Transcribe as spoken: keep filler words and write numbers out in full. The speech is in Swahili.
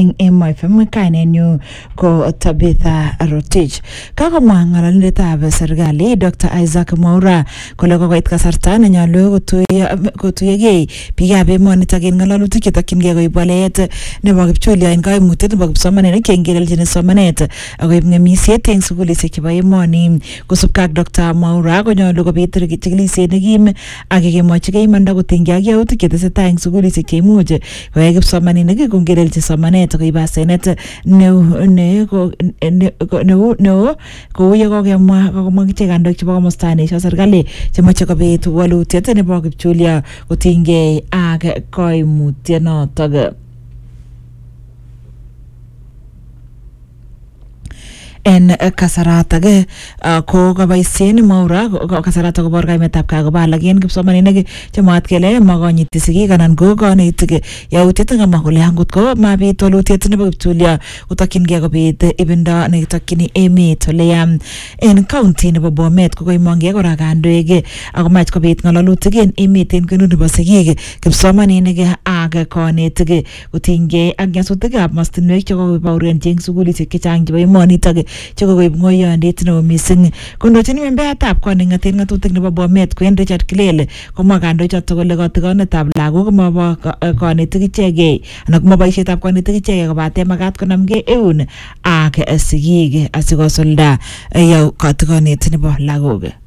eng Emo F M kainenyu ko Tabitha Rotich. Kakomwa ng'alalindetab serikali Doctor Isaac Mwaura kole kokoit kasarta nenyolu kotuyegei biikab emonitok eng ng'alalutik chetokyingei koib walet nebo kipcholia eng kaimutiet nebo kipsomaninik chengeleljin somanet akoib ng'emisiet eng sukulisiek chebo emoni. Kosubkei ak Doctor Mwaura konyolu kobit chikilisiet nekim ak kemwochigei imanda kotinygei ak yautik chetesetai eng sukulisiek cheimuch koyai kipsomaninik kongelelji somanet koib asenet neo neo kou ye kokemwa kokomwa kiche kandoik chebo komosta nesio serikali chemoche kobit walutiet nebo kipcholia kotinygei ak koimutienotok. En kasaratak ko kaboisien Mwaura kasaratak kobor kaimetab kaa koba alak en kipsomaninik chemwaat kele makonyiti sigik anan ko kanetik yautiet ngamwa kole angot ko mabit walutiet nebo kipcholia kotokyingei kobit ibindo nekitokyini emet ole yam. En county nebo Bomet ko koimongei kora kandoik akomach kobit ng'alalutik en emet en kwenut nebo sigik kipsomaninik ak kanetik kotinygei ak nyasutikab mastinwek chekokobaurianchi eng sukulisiek chechang chebo emonitok chekokoib ng'oiyondit neo mising. Kondochin membeatab koning'atet ng'atutik nebo Bomet Queen Richard Kilele komwa kandoichotok kole kotikonetab lagok komobo kanetik ichegei anan komo boisietab kanetik ichegei kobate makat konamgei eun ak sigik asikosulda kotikonet nebo lagok.